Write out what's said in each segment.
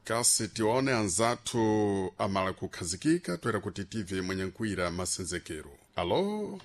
kasi tione anzathu amala kukhazikika toera kuti tive mwenye nkwira masenzekero. Alo?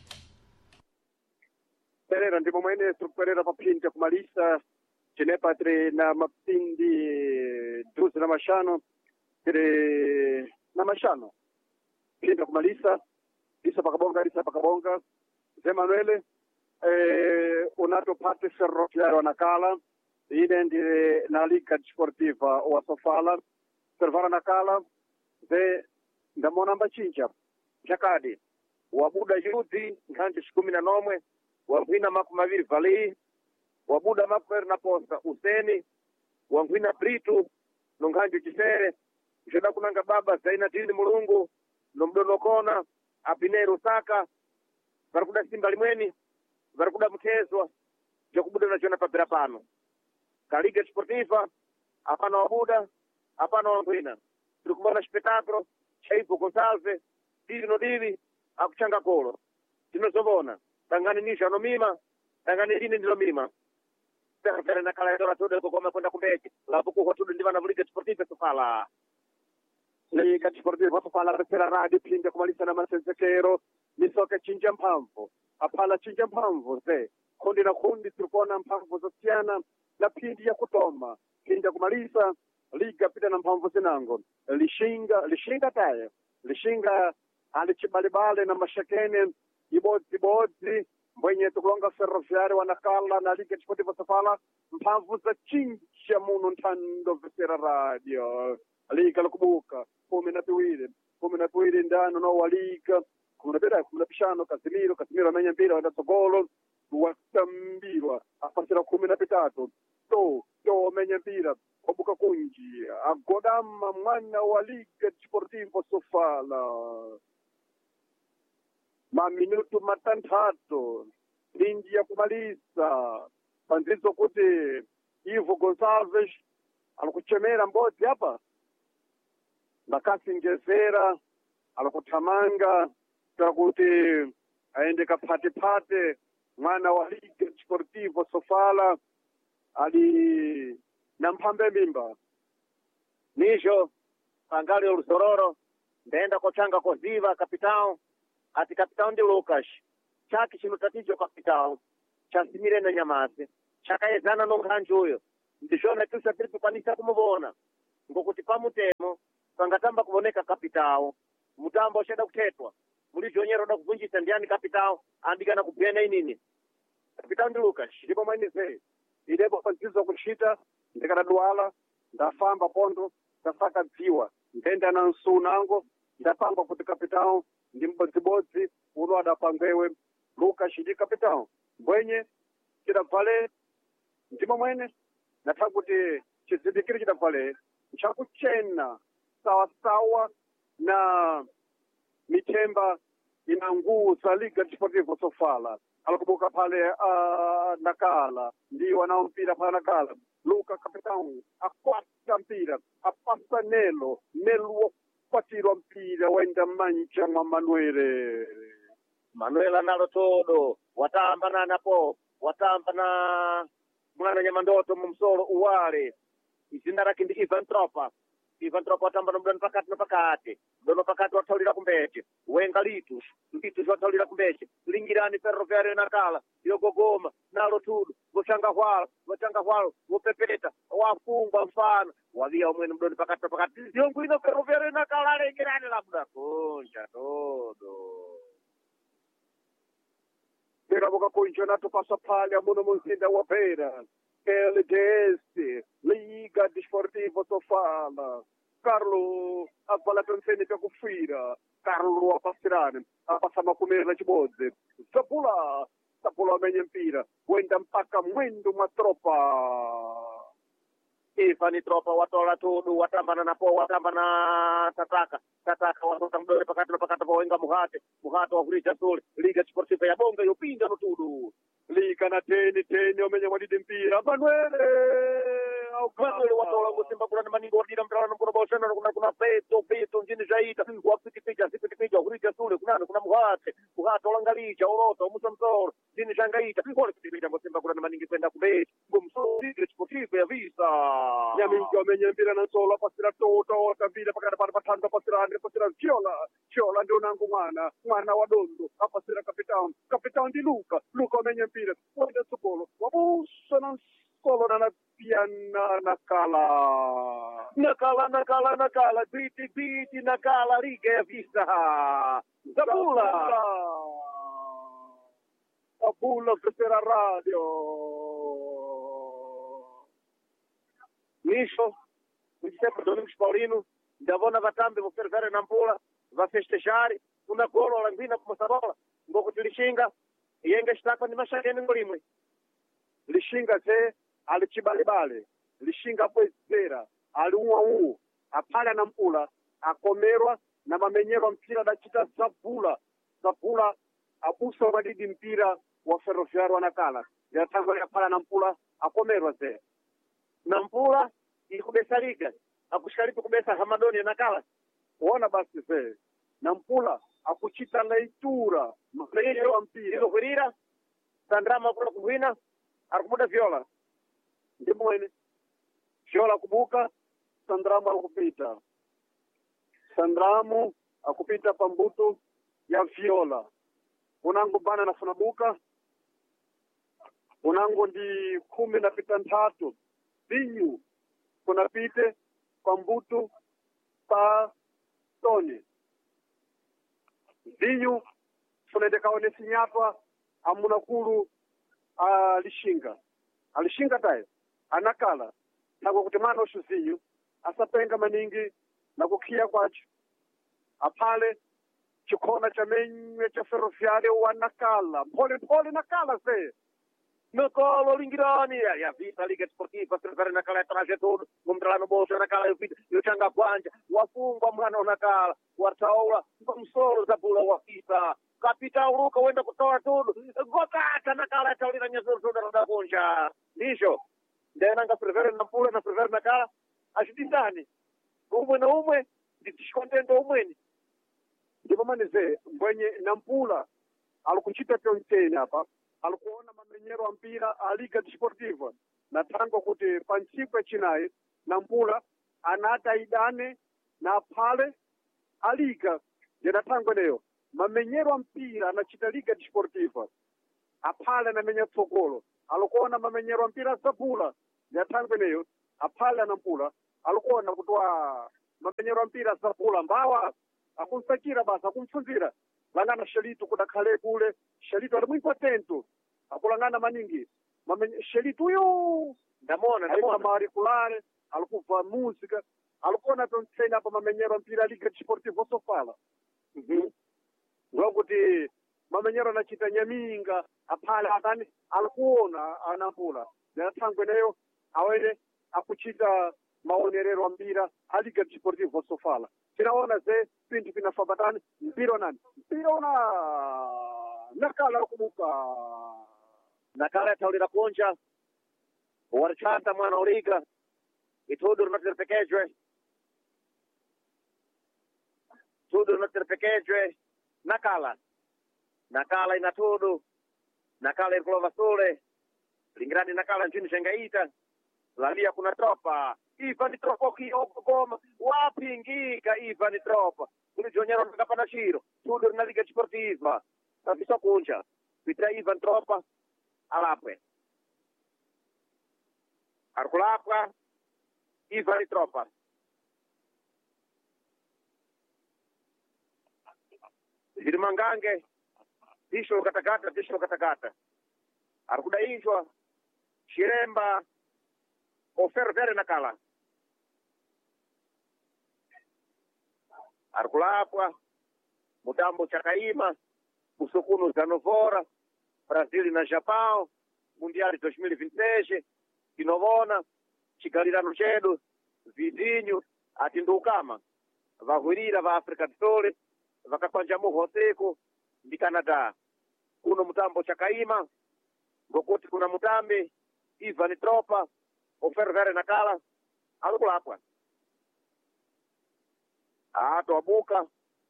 Perera ndimo mwene tukuperera papinja kumalisa chinepa tiri na mapindi duzi na mashano tiri na mashano pinda kumalisa lisa pakabonga Zé Manuele unato parte ferroviario Nakala ine ndi na Liga Desportiva wa Sofala servara Nakala ze ndamona mbachinja chakadi wabuda yudi nkhanji 19 wangwina makumaviri vali wabuda makumaviri na posta useni wangwina Brito nonganji chisere jona kunanga baba Zainadini Mulungu nomdonokona Abinero Saka varikuda Simba Limweni varikuda Mkezwa jokubuda na jona papira pano Kaliga Sportiva apana wabuda apana wangwina turikubona espetáculo chaipo Gonçalves dino dili akuchanga kolo tinozobona tangani nisha no mima tangani lini ndilo mima pera na kala dola todo kokoma kwenda kumbeke lapo ko tudo ndivana Liga Desportiva Sofala Liga Desportiva Sofala pera radio pinda kumalisa na masenzekero misoka chinja mphamvu aphala chinja mphamvu ze kundi na kundi turikona mphamvu zosiyana na pindi ya kutoma pinda kumalisa liga pita na mphamvu zinango lishinga tayo lishinga ali chibalibale na mashakene ibodzi mbwenye tukulonga ferroviário wa Nakala na Liga Desportiva Sofala mphamvu za chinja muno nthando vesera radio liga lokubuka 12 ndano no wa liga kuna pishano Casimiro amenya mpira wenda sogolo watambirwa apasira 13 to amenya mpira obuka kunji agodama mwana wa Liga Desportiva Sofala minutu matanthatu lingi ya kumalisa panzizo kuti Ivo Gonçalves alikuchemera mbodzi hapa nakasingezera alikuthamanga kuti aende kapate mwana wa Liga Desportiva Sofala ali na mphambe mimba nisho pangali ulusororo ndaenda kochanga koziva kapitao ati kapitao ndi Lucas chaki chinotatizo kapitao chasimire na Nyamasi chakaezana no nkhanji uyo ndishona tusa tiri kwanisa kumubona ngokuti pamutemo pangatamba kuboneka kapitao mutambo usheda kuthetwa mulizonyero da kuvunjisa ndiani kapitao andikana kubena inini kapitao ndi Lucas ndipo mainize idebo panzizo kuchita ndikadadwala ndafamba pondo ndasaka dziwa ndenda na nsunango ndapamba kuti kapitao ndi mbodzibodzi uno adapangwewe Lucas ndi kapitao mbwenye chidabvale ndimo mwene natha kuti chizindikiro chidabvale chakuchena sawasawa na mitemba inanguza Liga Desportiva Sofala alikubuka pale Nakala ndi wanaompira pale Nakala Luka kapitao akwata mpira apasa nelo kwatirwa mpira wenda mancha mwa Manuela nalo todo watamba na napo watamba na mwana Nyamandoto mumsolo uwale izindara kindi Ivan Tropa watamba na mdono pakati wathaulira kumbete wenga litu wathaulira kumbete lingirani ferroviário Nakala yogogoma nalo tudo wachanga hwalo wopepeta wafungwa mfano wavia umwene mdoni pakati yongwino ferroviário Nakala lingirani labda kunja todo Boka kunja nato passa palha muno munzinda wa Beira LDS Liga Desportiva Sofala Carlo avala penseni pya kufira Carlo apasirani apasama kumera chibodzi Sapula amenye mpira wenda mpaka mwendo mwa tropa Ifani tropa watola tudu watambana na tataka watota mdole pakati pa wenga muhate wahurija sole Liga Desportiva ya bonga yopinda no tudu Liga na teni omenye wadidi mpira Manuele watola kusimba kuna maningo wadida mtalana kuna boshana kuna peto njini jaita wapitipija hurija sole kuna muhate olangalicha orota omusamsoro njini jangaita kuna pitipija kusimba kuna maningi kwenda kubeti ngomsoro Liga Desportiva ya visa Nyamingi wamenye mpira na solo pasira tota vile pakati pale patanda pasira Viola ndio nangu mwana wa Dondo apasira kapitao ndi Luka wamenye mpira wenda sokolo wabusa na solo na piana nakala biti nakala liga ya vista Zabula Festera Radio Nisho sempre Domingos Paulino Davona Vatambe vou fervere na Mpula vai festejar una golo langina com essa bola ngoko tulishinga yenga staka ni mashakeni ngolimwe lishinga ze alichibalibale lishinga poezera aliuwa apala na Mpula akomerwa na mamenyero mpira dachita Zabula abusa madidi mpira wa Ferroviário Nakala ya tango ya pala na Mpula akomerwa ze na Mpula ikubesa liga akusharibu kubesa Hamadoni Nakala uona basi ze na Mpula akuchita leitura mamenyero wa mpira ilo kwirira sandrama kula kuwina arikumuda Viola ndimwene Viola kubuka sandrama akupita sandramu akupita pambuto ya Viola unangu bana nafuna buka unangu ndi 13 vinyu kuna pite pambuto pa Tony vinyu funedekaone sinyatwa amunakulu alishinga tayo anakala nako kutemana oshuzinyu asapenga maningi na kukia kwacho apale chikona cha menywe cha Ferroviário wa Nakala pole Nakala se Nakala lingirani ya vita liga sportiva Ferroviário Nakala ya trajetor ngumdrano boso Nakala yo changa kwanja wafungwa mwana wa Nakala wataula msoro za bula wa vita kapitao Luka wenda kutoa tudo gokata Nakala taulira nyazuru tudo da bonja nisho ndena nga Ferroviário na Mpula na Ferroviário Nakala ashidindani umwe na umwe nditishikontento umweni ndipo manize mwenye na Mpula alikuchita tonteni hapa alikuona mamenyero wa mpira aliga desportiva na tango kuti panchikwe chinaye na Mpula anata idane na pale aliga jena tango leo mamenyero wa mpira anachita liga desportiva apale na menya tsogolo alikuona mamenyero wa mpira Zabula ya tango leo apale na Mpula alikuona kutoa mamenyero wa mpira Zabula mbawa akumsakira basa akumfunzira langana Shelito kudakhale kule Shelito ali muimportento akulangana maningi Shelito uyo ndamona marikulare alikuva música alikuona tontsena pa mamenyero mpira liga desportivo sofala ngokuti mamenyero anachita nyaminga aphala akani alikuona anampula nathangwe nayo awene akuchita maonerero mpira aliga desportivo sofala tinaona ze pintu pinafabatani mpira Nakala kumuka Nakala taulira konja warchanta mwana oliga itudur naterpekejwe Nakala inatudu Nakala irkulova sule lingradi Nakala nchini shengaita lalia kuna tropa Ivan tropa goma wapingika Ivan tropa kulijonyero tukapana shiro tudur na liga desportiva tafiso kuncha pitra Ivan tropa alapwe arkulapwa Ivan tropa zirimangange tisho katakata arkudainjwa Shiremba Ferroviário Nakala arkulapwa mutambo chakaima usukunu za Novora Brasil na Japão Mundial 2026 tinovona chigalirano chedu vizinho atindukama vahwirira va Africa do Sul vakakwanja muhoseko ndi Canada kuno mutambo chakaima ngokuti kuna mutambi Ivan Tropa Ferroviário Nakala alikulapwa atoabuka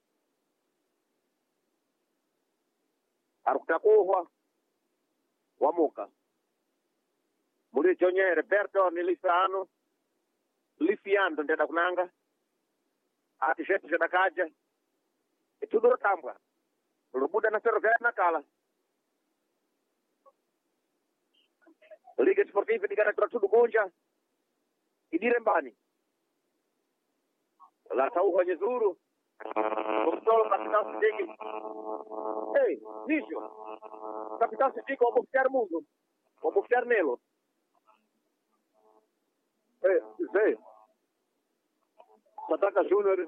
arukutakuhwa wamuka muri Jonyere Berto Nilisano enfiando ndenda kunanga ati jetu jadakaja tudo rotambwa rubuda na Ferroviária na kala Liga Esportiva digana tra tudo gonja idirembani la tauha nyezuru Controlo Capitão Siddiqui. Ei, Nício. Capitão Siddiqui, vamos ficar mundo. Vamos ficar nele. Zé. Sataka Júnior.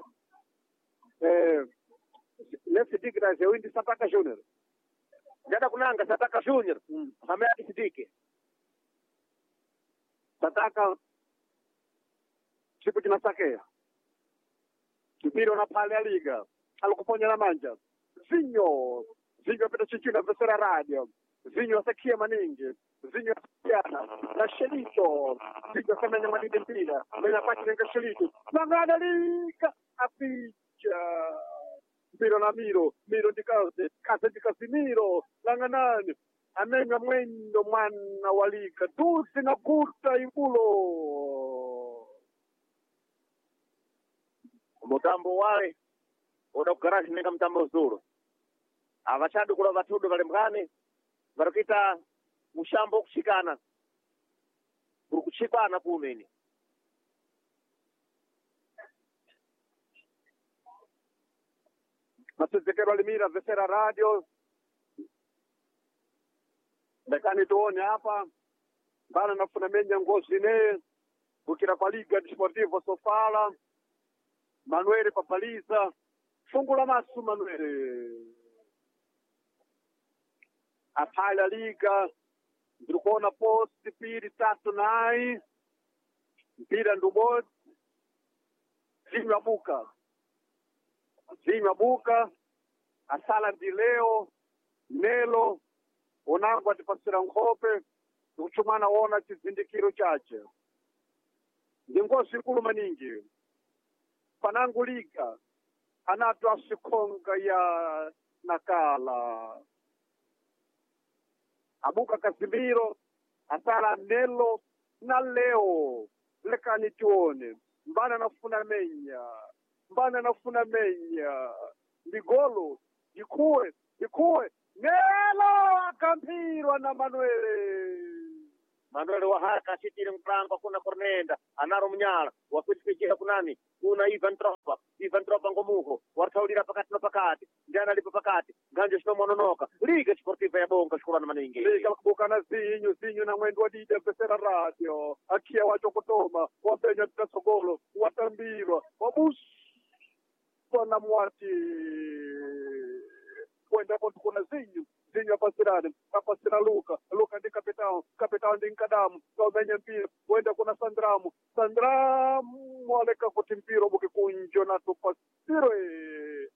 Nesse Siddiqui da Zé Windy Sataka Júnior. Jada kunanga Sataka Júnior. Hamadi Siddiqui. Sataka tipo de nasakeia. Mpira unapale liga alikuponya na manja Zinho pita chichina vesera radio Zinho asakia maningi Zinho asikiana na Shelito Zinho semenya manide mpira mena pati nenga Shelito nangana liga apicha mpira na Miro di Kase di Casimiro langanani amenya mwendo mwana wa liga duzi na kurta ibulo mutambo wale udakugarashi nenga mtambo uzuru avachadu kula vatudu vale mgane varokita mushambo kushikana kuri kuchipana kumeni masenzekero alimira vesera radio ndakani tuone hapa bana nafuna menya ngozi ne kukira kwa Liga Desportivo Sofala Manuele Papaliza fungu la masu Manuele aphala liga ndikuona posti pili tatu nai mpira ndubodi zinywa buka asala ndileo nelo onangu atipasira nkhope ndikuchumana ona chizindikiro chache ndingozi nkulu maningi panangu liga anato asikonga ya nakala abuka Casimiro asala nelo na leo lekani tuone mbana nafuna menya ndigolo ikuwe nelo akampirwa na Manuele wa haka asitiri mpango kuna Cornenda anaro mnyala wakutikira kunani kuna Ivan Tropa ngomuho wartaulira pakati na pakati njana lipo pakati nganje sino mononoka Liga Sportiva ya Bonga shukurana maningi liga kubuka na zinyu na mwendo wa dida besera radio akia wacho kutoma wapenya tutasogolo watambirwa wabusu na mwati kwenda kwa tukuna zinyu apasirana Luka ndi kapitao ndi nkadamu kaumenya mpira wenda kuna Sandramu aleka kuti mpira buke kunjo na tupasire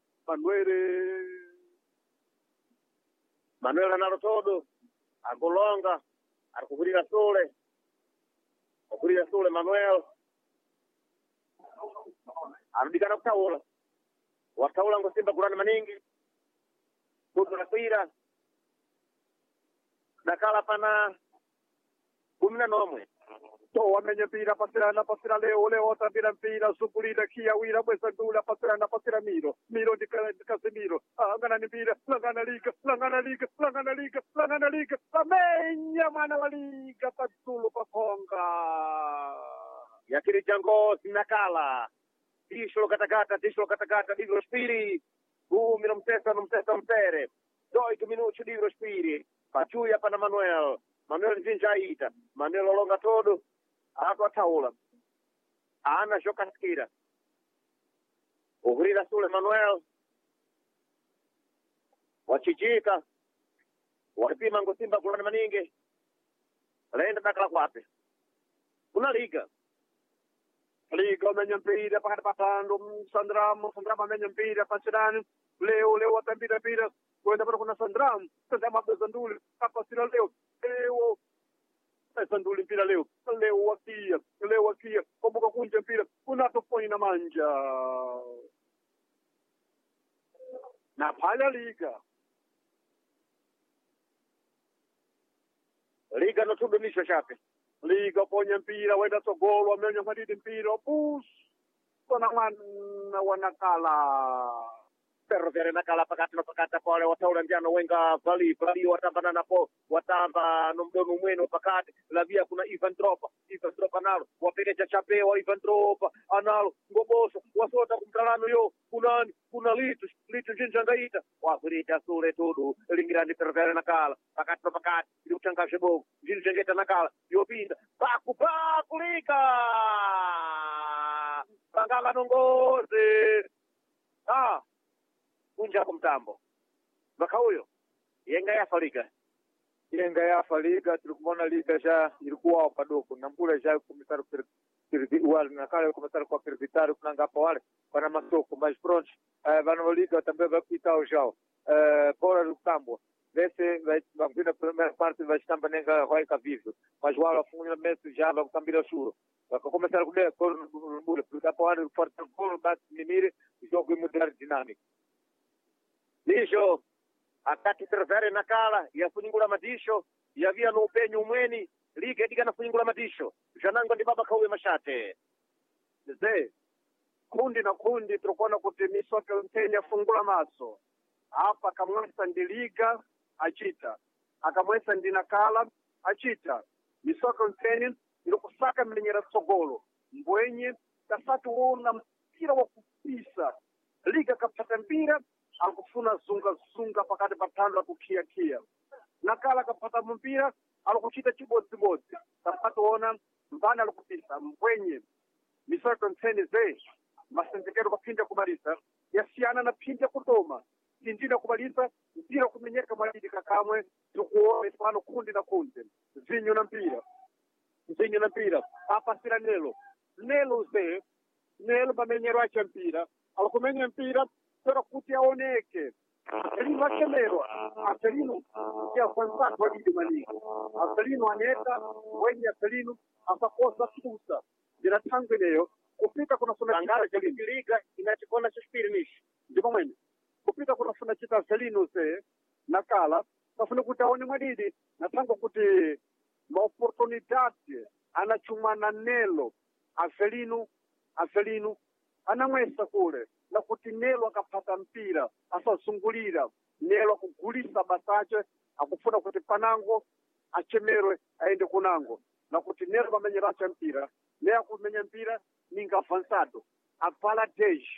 Manuele analo todo agolonga arikuhurira sule Manuele arudikana kutaula wataula ngosimba kurani maningi kudu na kwira nakala pana 19 to wamenye mpira pasira leo tabira mpira supulida kia wira bwesa ndula pasira Miro ndi Casimiro angana ni mpira langana liga amenya mwana wa liga patulu pakonga yakiri jango sinakala tisho katakata digro spiri miro mtesa mtere 2 minuti digro spiri pachuya pana Manuel zinjaita Manuel olonga todo ako ataula ana jokaskira uhrira sule Manuel wachichika wapima ngosimba kulani maningi lenda takala kwape kuna liga menya mpira pakati patando Sandramu amenya mpira pasirani leo atambira mpira kwenda para kuna Sandramu abweza nduli apasira leo Sanduli mpira leo wakia komuka kunja mpira unatoponi na manja na pala liga no tudo nisho chape liga ponya mpira wenda tsogolo amenya madidi mpira puso na mwana wanakala Ferroviária nakala pakati no pakati pale wataula njano wenga vali watamba napo watamba no mdono mweno pakati lavia kuna Ivan Dropa nalo waperecha chapewa Ivan Dropa analo ngoboso wasota kumtalano yo kuna litu njinjangaita wakurita sure tudu lingirani Ferroviária nakala pakati no pakati ili kutangashe bogo njinjangeta nakala yopinda baku lika Bangala nongozi kunja kumtambo mpaka huyo yenga yafa liga tulikumona liga ja ilikuwa wapadoko na mbula ja kumisari wale nakale kumisari kwa pervitari kunanga hapa wale wana masoko mas pronto vano liga também vai kuita o jao bora lutambo vese vai na primeira parte vai estar banenga roica vivo mas wala funga meso já vai kutambira shuro começar com ele por mbula porque hapa wale forte gol bas mimire jogo mudar dinâmico Disho, akati Ferroviária nakala, yafunyingula madisho, yavia no upenyu umweni, liga edika nafunyingula madisho. Janango ndi baba kauwe mashate. Ze, kundi na kundi tulikuona kuti misoke mtenya fungula maso. Hapa akamwesa ndi liga, achita. Akamwesa ndi nakala, achita. Misoke mtenya, ilikusaka mlenyera tsogolo. Mbwenye, tasatu uona mpira wa kupisa. Liga kapata mpira, akufuna zunga pakati patando akukia nakala kapata mpira alikuchita chibodzi tapatoona mbana alikupisa mbwenye misoko nteni ze masenzekero kapinda kumalisa yasiana na pinda kutoma tindina kumalisa mpira kumenyeka mwalidi kakamwe tukuone pano kundi na kundi zinyo na mpira hapa sira nelo ze nelo bamenyero acha mpira alikumenya mpira pero kuti aoneke Acelino achemerwa Acelino ya kwanza kwa bidi malika Acelino aneta wenye Acelino asakosa kusa bila tangu leo kupita kuna Bangala liga inachikona chishpirinishi ndipo mwene kupita kuna funa chita Acelino se nakala tafuna kutaone madidi na tangu kuti ma opportunidade anachumana nelo Acelino anamwesa kule na kuti nelo akapata mpira asasungulira nelo akugulisa basache akufuna kuti panango achemerwe aende kunango na kuti nelo bamenyera mpira ne akumenya mpira ninga avançado avala deje